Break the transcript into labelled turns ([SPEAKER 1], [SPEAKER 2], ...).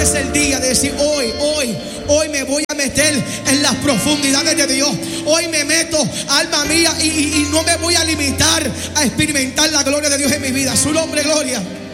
[SPEAKER 1] es el día de decir: hoy me voy a meter en las profundidades de Dios. Hoy me meto, alma mía, y no me voy a limitar a experimentar la gloria de Dios en mi vida. Su nombre, gloria.